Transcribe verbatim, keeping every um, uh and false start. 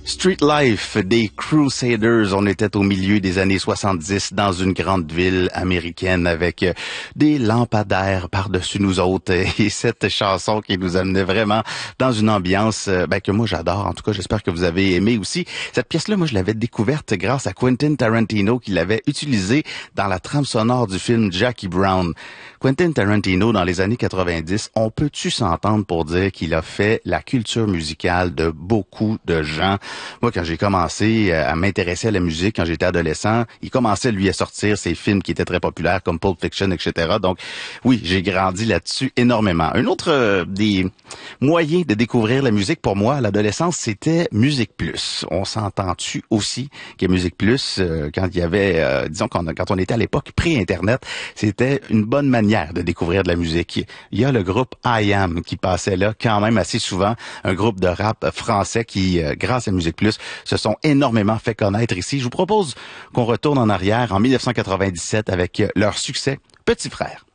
Street Life des Crusaders. On était au milieu des années soixante-dix dans une grande ville américaine avec des lampadaires par-dessus nous autres et cette chanson qui nous amenait vraiment dans une ambiance ben, que moi j'adore. En tout cas, j'espère que vous avez aimé aussi. Cette pièce-là, moi je l'avais découverte grâce à Quentin Tarantino qui l'avait utilisée dans la trame sonore du film Jackie Brown. Quentin Tarantino, dans les années quatre-vingt-dix, on peut-tu s'entendre pour dire qu'il a fait la culture musicale de beaucoup de gens? Moi, quand j'ai commencé à m'intéresser à la musique, quand j'étais adolescent, il commençait, lui, à sortir ses films qui étaient très populaires, comme Pulp Fiction, et cetera. Donc, oui, j'ai grandi là-dessus énormément. Un autre euh, des moyens de découvrir la musique, pour moi, à l'adolescence, c'était Musique Plus. On s'entend-tu aussi que Musique Plus, euh, quand il y avait, euh, disons, quand, quand on était à l'époque pré-Internet, c'était une bonne manière de découvrir de la musique. Il y a le groupe I Am qui passait là quand même assez souvent, un groupe de rap français qui, euh, grâce à Musique Plus, se sont énormément fait connaître ici. Je vous propose qu'on retourne en arrière en mille neuf cent quatre-vingt-dix-sept avec leur succès Petit Frère.